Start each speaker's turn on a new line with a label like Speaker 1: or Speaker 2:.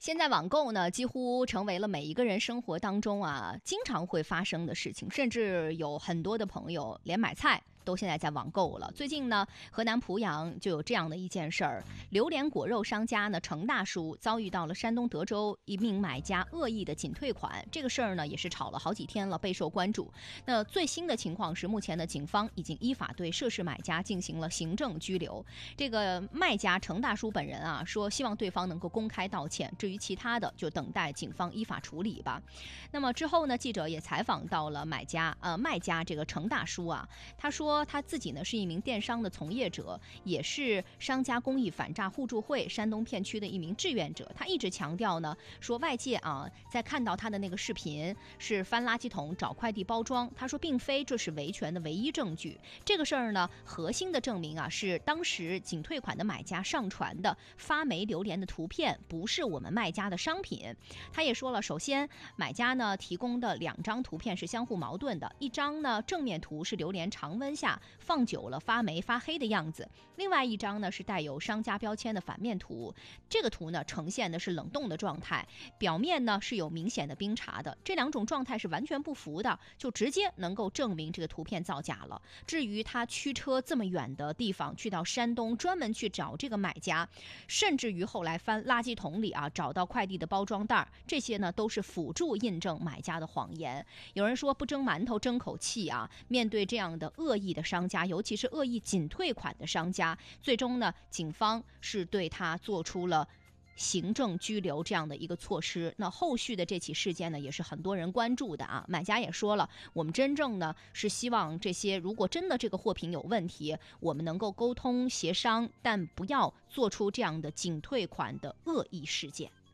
Speaker 1: 现在网购呢，几乎成为了每一个人生活当中经常会发生的事情，甚至有很多的朋友连买菜都现在在网购了。最近呢，河南濮阳就有这样的一件事儿，榴莲果肉商家呢程大叔遭遇到了山东德州一名买家恶意的仅退款，这个事儿呢也是吵了好几天了，备受关注。那最新的情况是，目前的警方已经依法对涉事买家进行了行政拘留。这个卖家程大叔本人说希望对方能够公开道歉，至于其他的就等待警方依法处理吧。那么之后呢，记者也采访到了卖家这个程大叔他说他自己呢是一名电商的从业者，也是商家公益反诈互助会山东片区的一名志愿者。他一直强调呢，说外界在看到他的那个视频是翻垃圾桶找快递包装，他说并非这是维权的唯一证据。这个事儿呢，核心的证明是当时仅退款的买家上传的发霉榴莲的图片，不是我们卖家的商品。他也说了，首先买家呢提供的2张图片是相互矛盾的，一张呢正面图是榴莲常温下放久了发霉发黑的样子，另外一张呢是带有商家标签的反面图，这个图呢呈现的是冷冻的状态，表面呢是有明显的冰碴的，这2种状态是完全不符的，就直接能够证明这个图片造假了。至于他驱车这么远的地方去到山东专门去找这个买家，甚至于后来翻垃圾桶里找到快递的包装袋，这些呢都是辅助印证买家的谎言。有人说不争馒头争口气面对这样的恶意的商家，尤其是恶意仅退款的商家，最终呢警方是对他做出了行政拘留这样的一个措施。那后续的这起事件呢，也是很多人关注的买家也说了，我们真正呢是希望这些如果真的这个货品有问题，我们能够沟通协商，但不要做出这样的仅退款的恶意事件。